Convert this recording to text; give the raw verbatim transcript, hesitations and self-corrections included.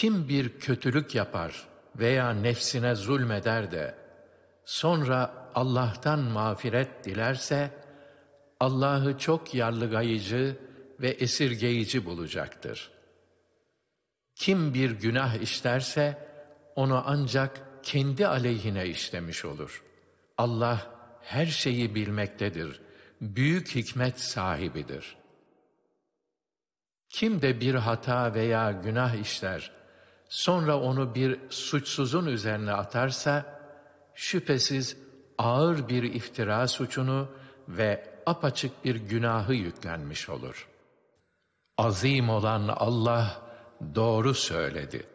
Kim bir kötülük yapar veya nefsine zulmeder de sonra Allah'tan mağfiret dilerse, Allah'ı çok yarlıgayıcı ve esirgeyici bulacaktır. Kim bir günah işlerse, onu ancak kendi aleyhine işlemiş olur. Allah her şeyi bilmektedir, büyük hikmet sahibidir. Kim de bir hata veya günah işler, sonra onu bir suçsuzun üzerine atarsa, şüphesiz ağır bir iftira suçunu ve apaçık bir günahı yüklenmiş olur. Azim olan Allah doğru söyledi.